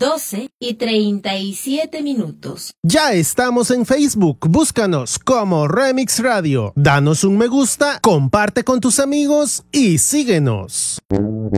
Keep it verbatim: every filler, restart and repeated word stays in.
doce y treinta y siete minutos. Ya estamos en Facebook, búscanos como Remix Radio. Danos un me gusta, comparte con tus amigos y síguenos.